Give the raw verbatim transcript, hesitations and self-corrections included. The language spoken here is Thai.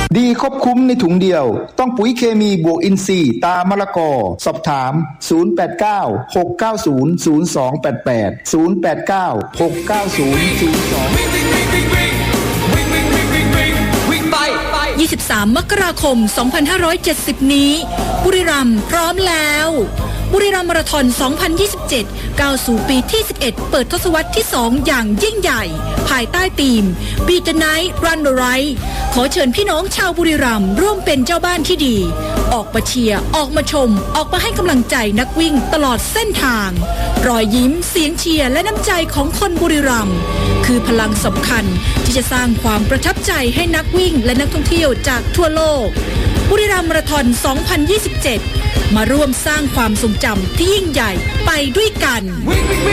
ดีครบคุ้มในถุงเดียวต้องปุ๋ยเคมีบวกอินทรีย์ตามะละกอสอบถามศูนย์ แปด เก้า หก เก้า ศูนย์ ศูนย์ สอง แปด แปด ศูนย์ แปด เก้า หก เก้า ศูนย์ ศูนย์ สองยี่สิบสามมกราคมสองพันห้าร้อยเจ็ดสิบนี้บุรีรัมย์พร้อมแล้วบุรีรัมย์มาราธอนสองพันยี่สิบเจ็ดก้าวสู่ปีที่สิบเอ็ดเปิดทศวรรษที่สองอย่างยิ่งใหญ่ภายใต้ธีม Beat the Night Run the Right ขอเชิญพี่น้องชาวบุรีรัมย์ร่วมเป็นเจ้าบ้านที่ดีออกมาเชียร์ออกมาชมออกมาให้กำลังใจนักวิ่งตลอดเส้นทางรอยยิ้มเสียงเชียร์และน้ำใจของคนบุรีรัมย์คือพลังสำคัญที่จะสร้างความประทับใจให้นักวิ่งและนักท่องเที่ยวจากทั่วโลกบุรีรัมย์มาราธอนสองพันยี่สิบเจ็ดมาร่วมสร้างความทรงจำที่ยิ่งใหญ่ไปด้วยกัน